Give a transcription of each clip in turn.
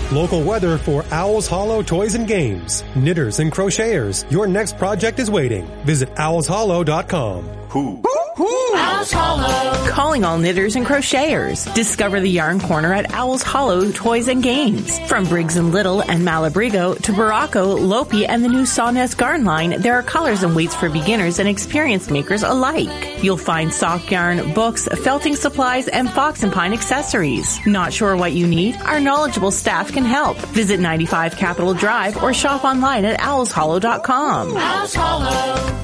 Local weather for Owls Hollow Toys and Games. Knitters and crocheters, your next project is waiting. Visit owlshollow.com. Owls Hollow. Calling all knitters and crocheters. Discover the Yarn Corner at Owls Hollow Toys and Games. From Briggs & Little and Malabrigo to Baracco, Lopi, and the new Sawnes Garn line, there are colors and weights for beginners and experienced makers alike. You'll find sock yarn, books, felting supplies, and fox and pine accessories. Not sure what you need? Our knowledgeable staff can help. Visit 95 Capitol Drive or shop online at owlshollow.com. Owls Hollow.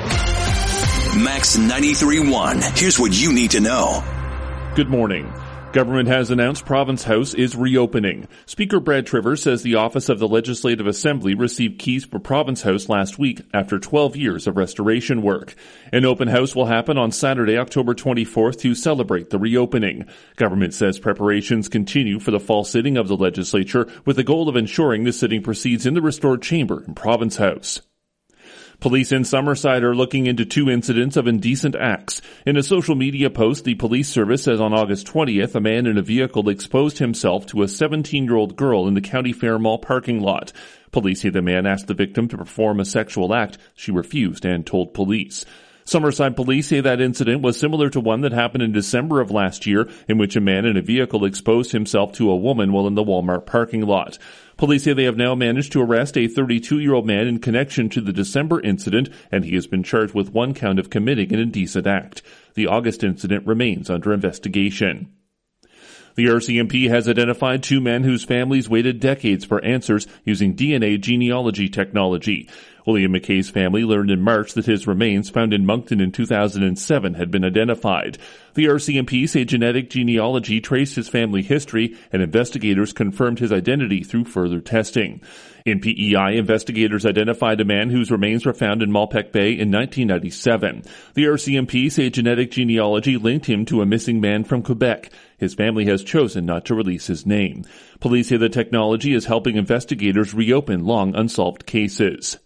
Max 93.1. Here's what you need to know. Good morning. Government has announced Province House is reopening. Speaker Brad Trivers says the Office of the Legislative Assembly received keys for Province House last week after 12 years of restoration work. An open house will happen on Saturday, October 24th to celebrate the reopening. Government says preparations continue for the fall sitting of the legislature with the goal of ensuring the sitting proceeds in the restored chamber in Province House. Police in Summerside are looking into 2 incidents of indecent acts. In a social media post, the police service says on August 20th, a man in a vehicle exposed himself to a 17-year-old girl in the County Fair Mall parking lot. Police say the man asked the victim to perform a sexual act. She refused and told police. Summerside police say that incident was similar to one that happened in December of last year, in which a man in a vehicle exposed himself to a woman while in the Walmart parking lot. Police say they have now managed to arrest a 32-year-old man in connection to the December incident, and he has been charged with 1 count of committing an indecent act. The August incident remains under investigation. The RCMP has identified 2 men whose families waited decades for answers using DNA genealogy technology. William McKay's family learned in March that his remains found in Moncton in 2007 had been identified. The RCMP say genetic genealogy traced his family history, and investigators confirmed his identity through further testing. In PEI, investigators identified a man whose remains were found in Malpeque Bay in 1997. The RCMP say genetic genealogy linked him to a missing man from Quebec. His family has chosen not to release his name. Police say the technology is helping investigators reopen long unsolved cases.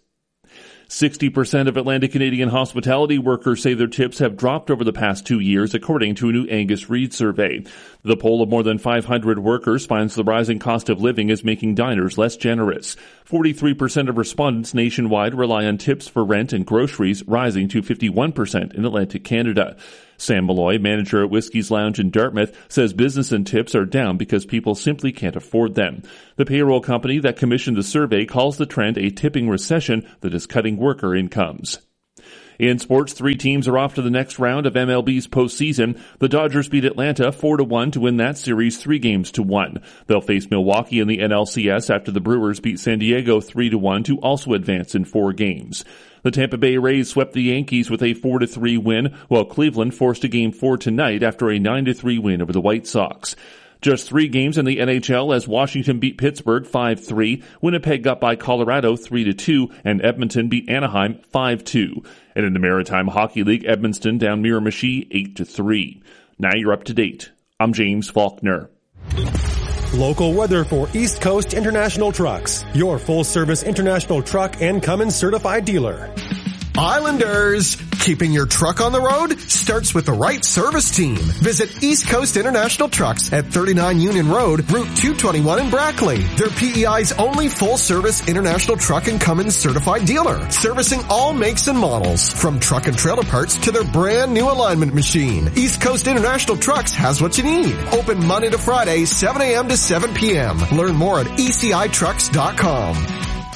60% of Atlantic Canadian hospitality workers say their tips have dropped over the past 2 years, according to a new Angus Reid survey. The poll of more than 500 workers finds the rising cost of living is making diners less generous. 43% of respondents nationwide rely on tips for rent and groceries, rising to 51% in Atlantic Canada. Sam Malloy, manager at Whiskey's Lounge in Dartmouth, says business and tips are down because people simply can't afford them. The payroll company that commissioned the survey calls the trend a tipping recession that is cutting worker incomes. In sports, 3 teams are off to the next round of MLB's postseason. The Dodgers beat Atlanta 4-1 to win that series 3-1. They'll face Milwaukee in the NLCS after the Brewers beat San Diego 3-1 to also advance in 4 games. The Tampa Bay Rays swept the Yankees with a 4-3 win, while Cleveland forced a Game 4 tonight after a 9-3 win over the White Sox. Just 3 games in the NHL as Washington beat Pittsburgh 5-3, Winnipeg got by Colorado 3-2, and Edmonton beat Anaheim 5-2. And in the Maritime Hockey League, Edmundston down Miramichi 8-3. Now you're up to date. I'm James Faulkner. Local weather for East Coast International Trucks, your full-service international truck and Cummins certified dealer. Islanders, keeping your truck on the road starts with the right service team. Visit East Coast International Trucks at 39 Union Road, Route 221 in Brackley. They're PEI's only full-service international truck and Cummins certified dealer, servicing all makes and models, from truck and trailer parts to their brand new alignment machine. East Coast International Trucks has what you need. Open Monday to Friday, 7 a.m. to 7 p.m. Learn more at ecitrucks.com.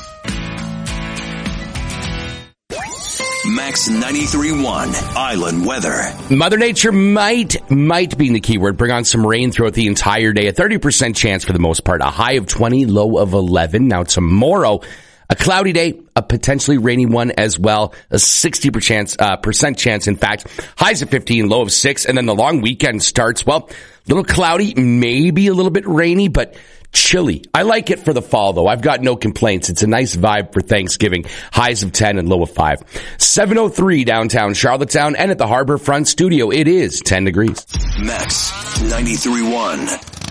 Max 93.1 Island Weather. Mother Nature might be the keyword. Bring on some rain throughout the entire day. A 30% chance for the most part. A high of 20, low of 11. Now tomorrow, a cloudy day, a potentially rainy one as well. A 60% chance, in fact. Highs of 15, low of 6. And then the long weekend starts, well, a little cloudy, maybe a little bit rainy, but chilly. I like it for the fall, though. I've got no complaints. It's a nice vibe for Thanksgiving. Highs of 10 and low of 5. 7:03 downtown Charlottetown, and at the Harbor Front Studio, it is 10 degrees. Max 93.1.